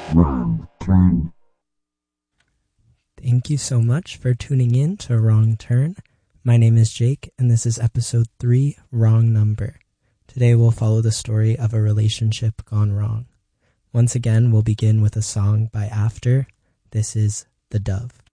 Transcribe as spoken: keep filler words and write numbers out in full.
Wrong Turn. Thank you so much for tuning in to Wrong Turn. My name is Jake, and this is episode three, Wrong Number. Today we'll follow the story of a relationship gone wrong. Once again, we'll begin with a song by After. This is The Dove.